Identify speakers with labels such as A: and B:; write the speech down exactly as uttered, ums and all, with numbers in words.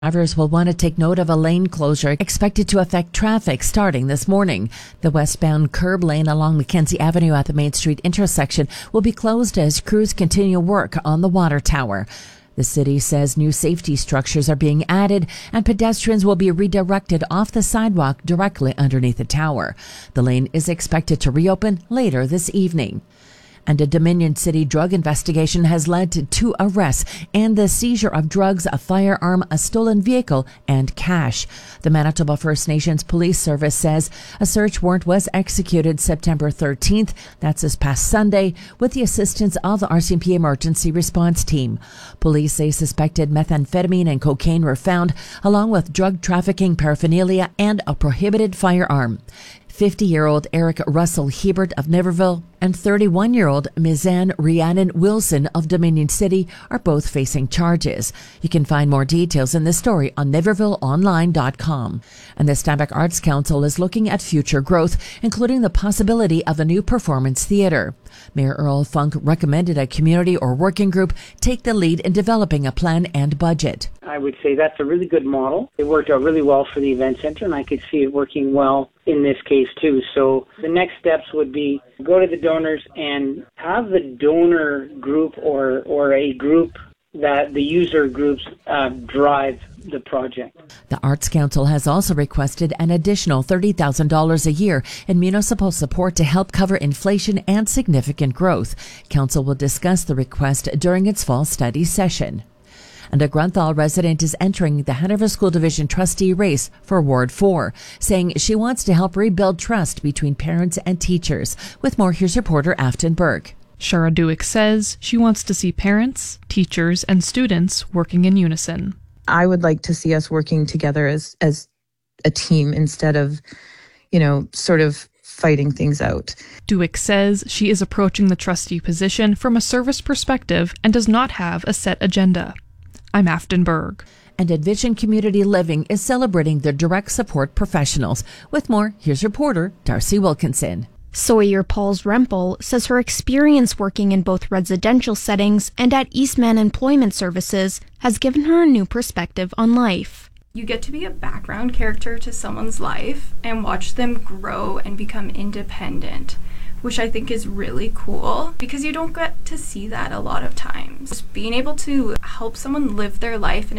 A: Drivers will want to take note of a lane closure expected to affect traffic starting this morning. The westbound curb lane along Mackenzie Avenue at the Main Street intersection will be closed as crews continue work on the water tower. The city says new safety structures are being added and pedestrians will be redirected off the sidewalk directly underneath the tower. The lane is expected to reopen later this evening. And a Dominion City drug investigation has led to two arrests and the seizure of drugs, a firearm, a stolen vehicle, and cash. The Manitoba First Nations Police Service says a search warrant was executed September thirteenth, that's this past Sunday, with the assistance of the R C M P Emergency Response Team. Police say suspected methamphetamine and cocaine were found, along with drug trafficking paraphernalia and a prohibited firearm. fifty-year-old Eric Russell Hebert of Niverville and thirty-one-year-old Mizan Rhiannon Wilson of Dominion City are both facing charges. You can find more details in this story on niverville online dot com. And the Steinbach Arts Council is looking at future growth, including the possibility of a new performance theater. Mayor Earl Funk recommended a community or working group take the lead in developing a plan and budget.
B: I would say that's a really good model. It worked out really well for the event center, and I could see it working well in this case too. So the next steps would be go to the donors and have the donor group or, or a group that the user groups uh, drive the project.
A: The Arts Council has also requested an additional thirty thousand dollars a year in municipal support to help cover inflation and significant growth. Council will discuss the request during its fall study session. And a Grunthal resident is entering the Hanover School Division trustee race for Ward four, saying she wants to help rebuild trust between parents and teachers. With more, here's reporter Afton Burke.
C: Shara Duick says she wants to see parents, teachers, and students working in unison.
D: I would like to see us working together as, as a team instead of, you know, sort of fighting things out.
C: Duick says she is approaching the trustee position from a service perspective and does not have a set agenda. I'm Afton Berg.
A: And Envision Community Living is celebrating their direct support professionals. With more, here's reporter Darcy Wilkinson.
E: Sawyer Pauls Rempel says her experience working in both residential settings and at Eastman Employment Services has given her a new perspective on life.
F: You get to be a background character to someone's life and watch them grow and become independent, which I think is really cool because you don't get to see that a lot of times. Just being able to help someone live their life in